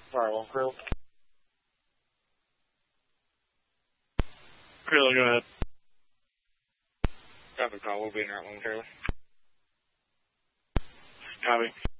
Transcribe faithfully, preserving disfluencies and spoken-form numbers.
Sorry, one crew. Crew, go ahead. Traffic call, we'll be in route momentarily. Copy.